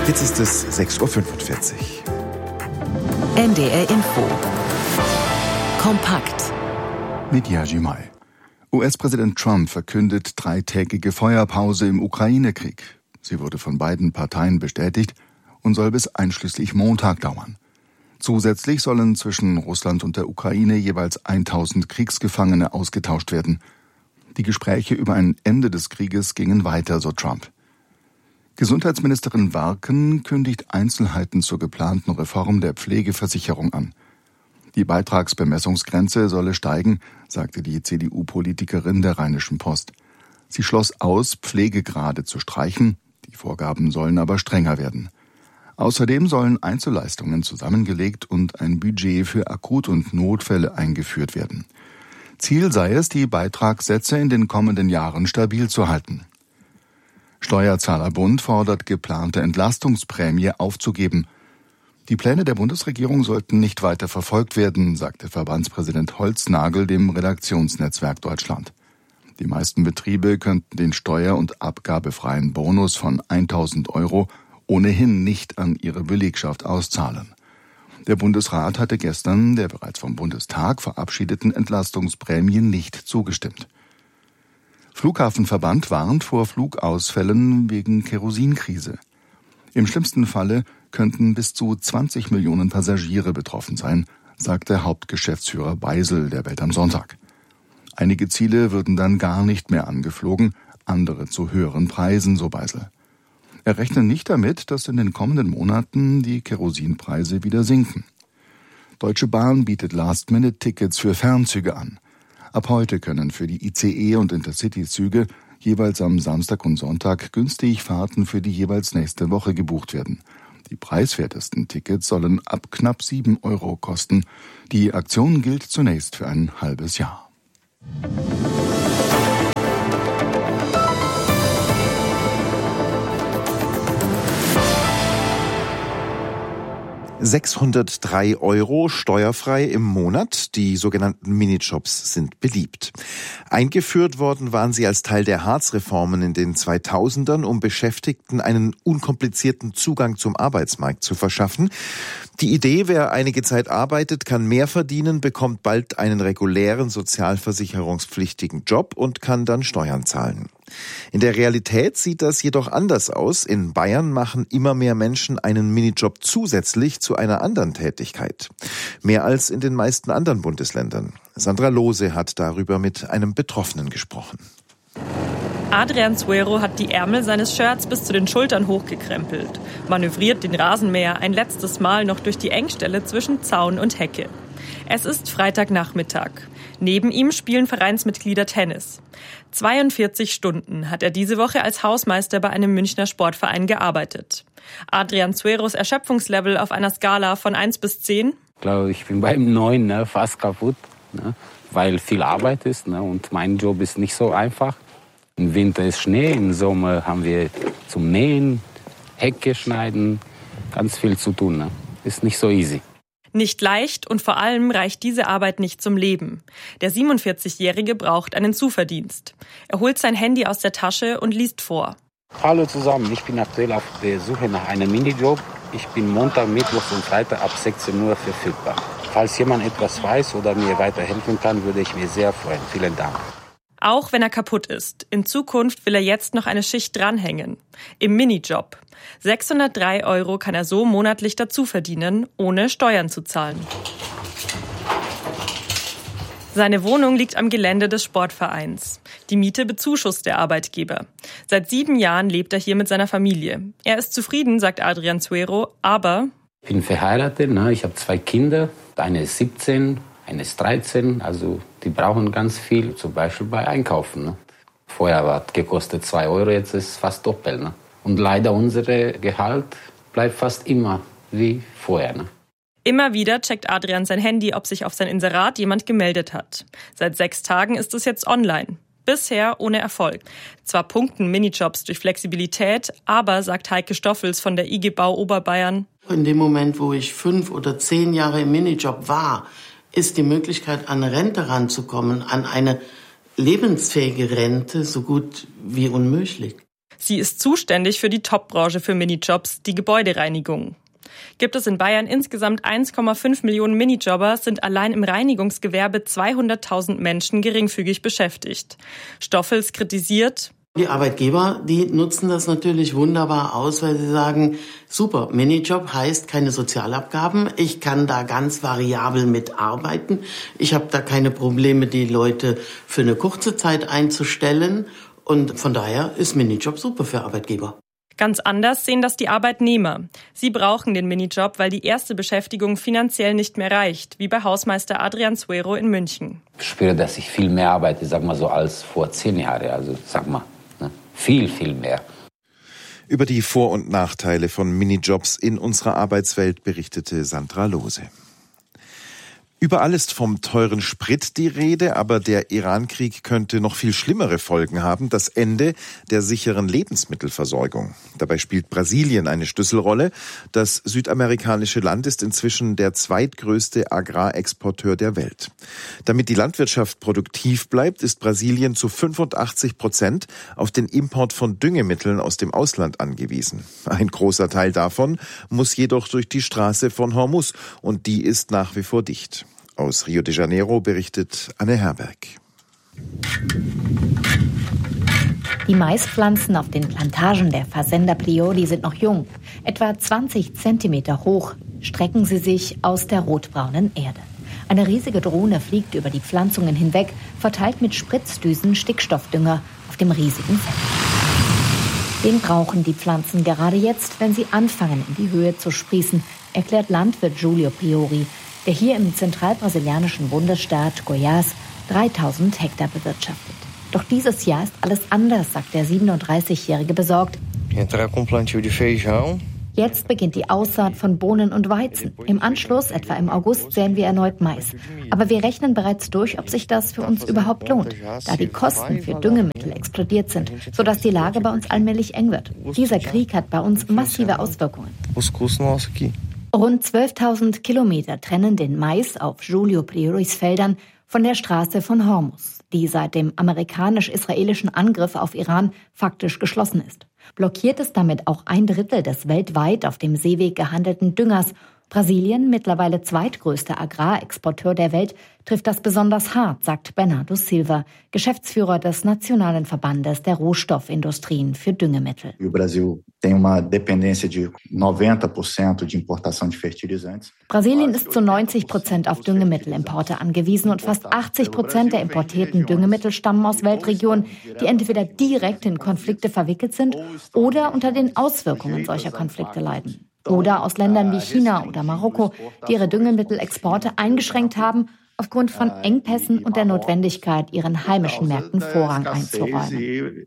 Jetzt ist es 6:45 Uhr. NDR Info. Kompakt. Mit Yaji Mai. US-Präsident Trump verkündet 3-tägige Feuerpause im Ukraine-Krieg. Sie wurde von beiden Parteien bestätigt und soll bis einschließlich Montag dauern. Zusätzlich sollen zwischen Russland und der Ukraine jeweils 1000 Kriegsgefangene ausgetauscht werden. Die Gespräche über ein Ende des Krieges gingen weiter, so Trump. Gesundheitsministerin Warken kündigt Einzelheiten zur geplanten Reform der Pflegeversicherung an. Die Beitragsbemessungsgrenze solle steigen, sagte die CDU-Politikerin der Rheinischen Post. Sie schloss aus, Pflegegrade zu streichen, die Vorgaben sollen aber strenger werden. Außerdem sollen Einzelleistungen zusammengelegt und ein Budget für Akut- und Notfälle eingeführt werden. Ziel sei es, die Beitragssätze in den kommenden Jahren stabil zu halten. Steuerzahlerbund fordert, geplante Entlastungsprämie aufzugeben. Die Pläne der Bundesregierung sollten nicht weiter verfolgt werden, sagte Verbandspräsident Holznagel dem Redaktionsnetzwerk Deutschland. Die meisten Betriebe könnten den steuer- und abgabefreien Bonus von 1.000 € ohnehin nicht an ihre Belegschaft auszahlen. Der Bundesrat hatte gestern der bereits vom Bundestag verabschiedeten Entlastungsprämie nicht zugestimmt. Flughafenverband warnt vor Flugausfällen wegen Kerosinkrise. Im schlimmsten Falle könnten bis zu 20 Millionen Passagiere betroffen sein, sagte Hauptgeschäftsführer Beisel der Welt am Sonntag. Einige Ziele würden dann gar nicht mehr angeflogen, andere zu höheren Preisen, so Beisel. Er rechnet nicht damit, dass in den kommenden Monaten die Kerosinpreise wieder sinken. Deutsche Bahn bietet Last-Minute-Tickets für Fernzüge an. Ab heute können für die ICE- und Intercity-Züge jeweils am Samstag und Sonntag günstig Fahrten für die jeweils nächste Woche gebucht werden. Die preiswertesten Tickets sollen ab knapp 7 € kosten. Die Aktion gilt zunächst für ein halbes Jahr. €603 steuerfrei im Monat. Die sogenannten Minijobs sind beliebt. Eingeführt worden waren sie als Teil der Hartz-Reformen in den 2000ern, um Beschäftigten einen unkomplizierten Zugang zum Arbeitsmarkt zu verschaffen. Die Idee, wer einige Zeit arbeitet, kann mehr verdienen, bekommt bald einen regulären sozialversicherungspflichtigen Job und kann dann Steuern zahlen. In der Realität sieht das jedoch anders aus. In Bayern machen immer mehr Menschen einen Minijob zusätzlich zu einer anderen Tätigkeit. Mehr als in den meisten anderen Bundesländern. Sandra Lohse hat darüber mit einem Betroffenen gesprochen. Adrian Suero hat die Ärmel seines Shirts bis zu den Schultern hochgekrempelt, manövriert den Rasenmäher ein letztes Mal noch durch die Engstelle zwischen Zaun und Hecke. Es ist Freitagnachmittag. Neben ihm spielen Vereinsmitglieder Tennis. 42 Stunden hat er diese Woche als Hausmeister bei einem Münchner Sportverein gearbeitet. Adrian Sueros Erschöpfungslevel auf einer Skala von 1 bis 10? Ich glaube, ich bin beim 9, fast kaputt, weil viel Arbeit ist und mein Job ist nicht so einfach. Im Winter ist Schnee, im Sommer haben wir zum Nähen, Hecke schneiden, ganz viel zu tun. Ist nicht so easy. Nicht leicht und vor allem reicht diese Arbeit nicht zum Leben. Der 47-Jährige braucht einen Zuverdienst. Er holt sein Handy aus der Tasche und liest vor. Hallo zusammen, ich bin aktuell auf der Suche nach einem Minijob. Ich bin Montag, Mittwoch und Freitag ab 16 Uhr verfügbar. Falls jemand etwas weiß oder mir weiterhelfen kann, würde ich mir sehr freuen. Vielen Dank. Auch wenn er kaputt ist. In Zukunft will er jetzt noch eine Schicht dranhängen. Im Minijob. 603 € kann er so monatlich dazu verdienen, ohne Steuern zu zahlen. Seine Wohnung liegt am Gelände des Sportvereins. Die Miete bezuschusst der Arbeitgeber. Seit 7 Jahren lebt er hier mit seiner Familie. Er ist zufrieden, sagt Adrian Suero, aber... Ich bin verheiratet, ich habe 2 Kinder. Eine ist 17, eine ist 13, also die brauchen ganz viel, zum Beispiel bei Einkaufen. Vorher hat gekostet 2 €, jetzt ist es fast doppelt. Und leider unser Gehalt bleibt fast immer wie vorher. Immer wieder checkt Adrian sein Handy, ob sich auf sein Inserat jemand gemeldet hat. Seit 6 Tagen ist es jetzt online. Bisher ohne Erfolg. Zwar punkten Minijobs durch Flexibilität, aber, sagt Heike Stoffels von der IG Bau Oberbayern, in dem Moment, wo ich 5 oder 10 Jahre im Minijob war, ist die Möglichkeit, an eine Rente ranzukommen, an eine lebensfähige Rente, so gut wie unmöglich. Sie ist zuständig für die Top-Branche für Minijobs, die Gebäudereinigung. Gibt es in Bayern insgesamt 1,5 Millionen Minijobber, sind allein im Reinigungsgewerbe 200.000 Menschen geringfügig beschäftigt. Stoffels kritisiert: Die Arbeitgeber, die nutzen das natürlich wunderbar aus, weil sie sagen, super, Minijob heißt keine Sozialabgaben, ich kann da ganz variabel mitarbeiten, ich habe da keine Probleme, die Leute für eine kurze Zeit einzustellen und von daher ist Minijob super für Arbeitgeber. Ganz anders sehen das die Arbeitnehmer. Sie brauchen den Minijob, weil die erste Beschäftigung finanziell nicht mehr reicht, wie bei Hausmeister Adrian Suero in München. Ich spüre, dass ich viel mehr arbeite, sag mal so, als vor 10 Jahren. Also sag mal, viel, viel mehr. Über die Vor- und Nachteile von Minijobs in unserer Arbeitswelt berichtete Sandra Lohse. Überall ist vom teuren Sprit die Rede, aber der Iran-Krieg könnte noch viel schlimmere Folgen haben: das Ende der sicheren Lebensmittelversorgung. Dabei spielt Brasilien eine Schlüsselrolle. Das südamerikanische Land ist inzwischen der zweitgrößte Agrarexporteur der Welt. Damit die Landwirtschaft produktiv bleibt, ist Brasilien zu 85% auf den Import von Düngemitteln aus dem Ausland angewiesen. Ein großer Teil davon muss jedoch durch die Straße von Hormuz und die ist nach wie vor dicht. Aus Rio de Janeiro berichtet Anne Herberg. Die Maispflanzen auf den Plantagen der Fazenda Priori sind noch jung. Etwa 20 Zentimeter hoch strecken sie sich aus der rotbraunen Erde. Eine riesige Drohne fliegt über die Pflanzungen hinweg, verteilt mit Spritzdüsen Stickstoffdünger auf dem riesigen Feld. Den brauchen die Pflanzen gerade jetzt, wenn sie anfangen, in die Höhe zu sprießen, erklärt Landwirt Julio Priori, der hier im zentralbrasilianischen Bundesstaat Goiás 3000 Hektar bewirtschaftet. Doch dieses Jahr ist alles anders, sagt der 37-Jährige besorgt. Jetzt beginnt die Aussaat von Bohnen und Weizen. Im Anschluss, etwa im August, säen wir erneut Mais. Aber wir rechnen bereits durch, ob sich das für uns überhaupt lohnt, da die Kosten für Düngemittel explodiert sind, sodass die Lage bei uns allmählich eng wird. Dieser Krieg hat bei uns massive Auswirkungen. Rund 12.000 Kilometer trennen den Mais auf Julio Prioris Feldern von der Straße von Hormuz, die seit dem amerikanisch-israelischen Angriff auf Iran faktisch geschlossen ist. Blockiert ist damit auch 1/3 des weltweit auf dem Seeweg gehandelten Düngers. Brasilien, mittlerweile zweitgrößter Agrarexporteur der Welt, trifft das besonders hart, sagt Bernardo Silva, Geschäftsführer des Nationalen Verbandes der Rohstoffindustrien für Düngemittel. Brasilien ist zu 90% auf Düngemittelimporte angewiesen und fast 80% der importierten Düngemittel stammen aus Weltregionen, die entweder direkt in Konflikte verwickelt sind oder unter den Auswirkungen solcher Konflikte leiden. Oder aus Ländern wie China oder Marokko, die ihre Düngemittelexporte eingeschränkt haben, aufgrund von Engpässen und der Notwendigkeit, ihren heimischen Märkten Vorrang einzuräumen.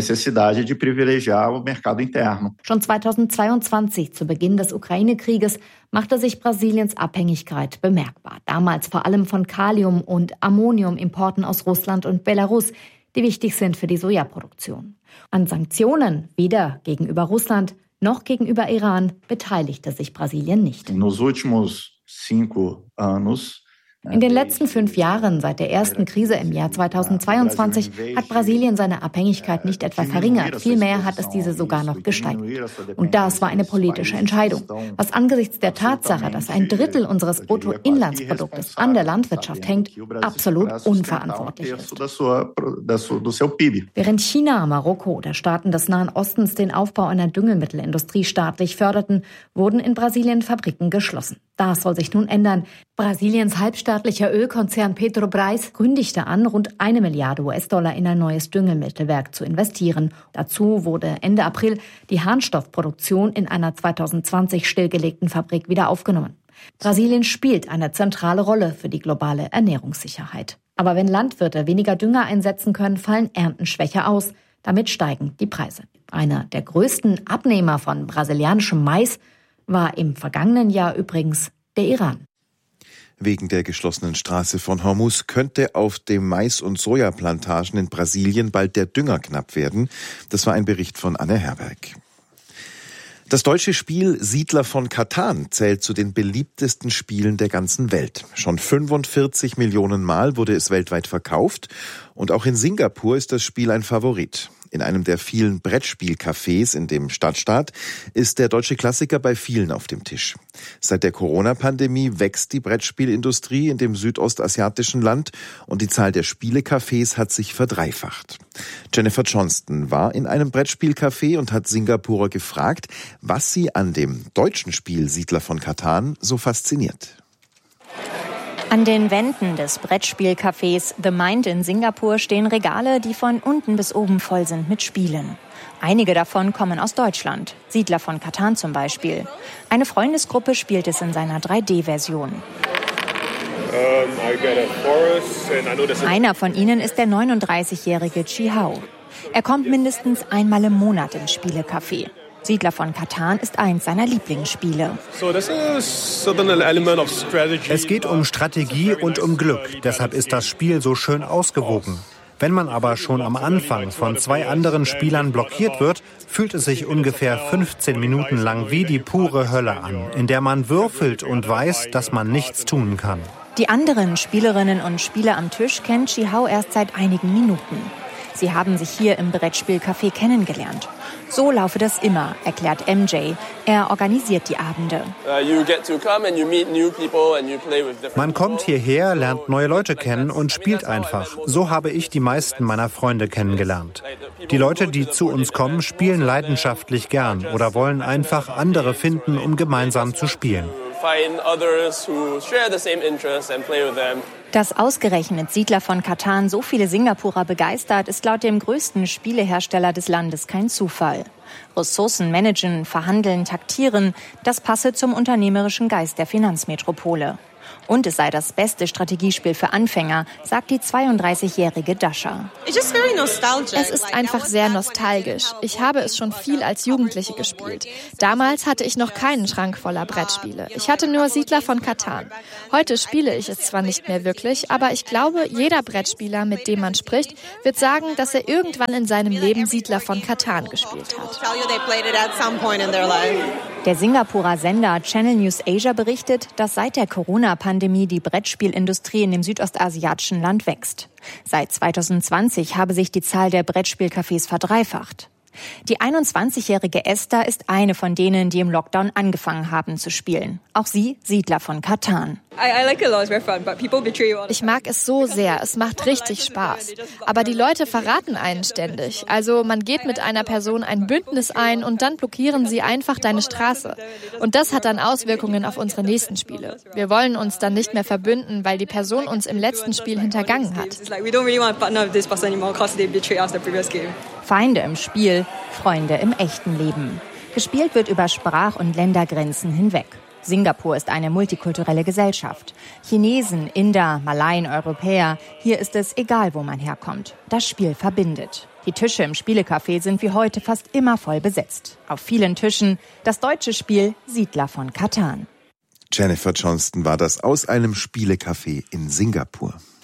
Schon 2022, zu Beginn des Ukraine-Krieges, machte sich Brasiliens Abhängigkeit bemerkbar. Damals vor allem von Kalium- und Ammoniumimporten aus Russland und Belarus, die wichtig sind für die Sojaproduktion. An Sanktionen, weder gegenüber Russland noch gegenüber Iran, beteiligte sich Brasilien nicht. In den letzten 5 Jahren, seit der ersten Krise im Jahr 2022, hat Brasilien seine Abhängigkeit nicht etwa verringert. Vielmehr hat es diese sogar noch gesteigert. Und das war eine politische Entscheidung, was angesichts der Tatsache, dass 1/3 unseres Bruttoinlandsproduktes an der Landwirtschaft hängt, absolut unverantwortlich ist. Während China, Marokko oder Staaten des Nahen Ostens den Aufbau einer Düngemittelindustrie staatlich förderten, wurden in Brasilien Fabriken geschlossen. Das soll sich nun ändern. Brasiliens halbstaatlicher Ölkonzern Petrobras kündigte an, rund 1 Milliarde US-Dollar in ein neues Düngemittelwerk zu investieren. Dazu wurde Ende April die Harnstoffproduktion in einer 2020 stillgelegten Fabrik wieder aufgenommen. Brasilien spielt eine zentrale Rolle für die globale Ernährungssicherheit. Aber wenn Landwirte weniger Dünger einsetzen können, fallen Ernten schwächer aus. Damit steigen die Preise. Einer der größten Abnehmer von brasilianischem Mais war im vergangenen Jahr übrigens der Iran. Wegen der geschlossenen Straße von Hormuz könnte auf den Mais- und Sojaplantagen in Brasilien bald der Dünger knapp werden. Das war ein Bericht von Anne Herberg. Das deutsche Spiel Siedler von Catan zählt zu den beliebtesten Spielen der ganzen Welt. Schon 45 Millionen Mal wurde es weltweit verkauft und auch in Singapur ist das Spiel ein Favorit. In einem der vielen Brettspielcafés in dem Stadtstaat ist der deutsche Klassiker bei vielen auf dem Tisch. Seit der Corona-Pandemie wächst die Brettspielindustrie in dem südostasiatischen Land und die Zahl der Spielecafés hat sich verdreifacht. Jennifer Johnston war in einem Brettspielcafé und hat Singapurer gefragt, was sie an dem deutschen Spiel Siedler von Catan so fasziniert. An den Wänden des Brettspielcafés The Mind in Singapur stehen Regale, die von unten bis oben voll sind mit Spielen. Einige davon kommen aus Deutschland. Siedler von Catan zum Beispiel. Eine Freundesgruppe spielt es in seiner 3D-Version. Einer von ihnen ist der 39-jährige Chi Hao. Er kommt mindestens einmal im Monat ins Spielecafé. Siedler von Catan ist eins seiner Lieblingsspiele. Es geht um Strategie und um Glück. Deshalb ist das Spiel so schön ausgewogen. Wenn man aber schon am Anfang von 2 anderen Spielern blockiert wird, fühlt es sich ungefähr 15 Minuten lang wie die pure Hölle an, in der man würfelt und weiß, dass man nichts tun kann. Die anderen Spielerinnen und Spieler am Tisch kennt Chi Hao erst seit einigen Minuten. Sie haben sich hier im Brettspielcafé kennengelernt. So laufe das immer, erklärt MJ. Er organisiert die Abende. Man kommt hierher, lernt neue Leute kennen und spielt einfach. So habe ich die meisten meiner Freunde kennengelernt. Die Leute, die zu uns kommen, spielen leidenschaftlich gern oder wollen einfach andere finden, um gemeinsam zu spielen. Dass ausgerechnet Siedler von Catan so viele Singapurer begeistert, ist laut dem größten Spielehersteller des Landes kein Zufall. Ressourcen managen, verhandeln, taktieren, das passe zum unternehmerischen Geist der Finanzmetropole. Und es sei das beste Strategiespiel für Anfänger, sagt die 32-jährige Dasha. Es ist einfach sehr nostalgisch. Ich habe es schon viel als Jugendliche gespielt. Damals hatte ich noch keinen Schrank voller Brettspiele. Ich hatte nur Siedler von Catan. Heute spiele ich es zwar nicht mehr wirklich, aber ich glaube, jeder Brettspieler, mit dem man spricht, wird sagen, dass er irgendwann in seinem Leben Siedler von Catan gespielt hat. Der Singapurer Sender Channel News Asia berichtet, dass seit der Corona-Pandemie die Brettspielindustrie in dem südostasiatischen Land wächst. Seit 2020 habe sich die Zahl der Brettspielcafés verdreifacht. Die 21-jährige Esther ist eine von denen, die im Lockdown angefangen haben zu spielen. Auch sie Siedler von Catan. Ich mag es so sehr, es macht richtig Spaß. Aber die Leute verraten einen ständig. Also man geht mit einer Person ein Bündnis ein und dann blockieren sie einfach deine Straße. Und das hat dann Auswirkungen auf unsere nächsten Spiele. Wir wollen uns dann nicht mehr verbünden, weil die Person uns im letzten Spiel hintergangen hat. Feinde im Spiel, Freunde im echten Leben. Gespielt wird über Sprach- und Ländergrenzen hinweg. Singapur ist eine multikulturelle Gesellschaft. Chinesen, Inder, Malaien, Europäer. Hier ist es egal, wo man herkommt. Das Spiel verbindet. Die Tische im Spielecafé sind wie heute fast immer voll besetzt. Auf vielen Tischen das deutsche Spiel Siedler von Catan. Jennifer Johnston war das aus einem Spielecafé in Singapur.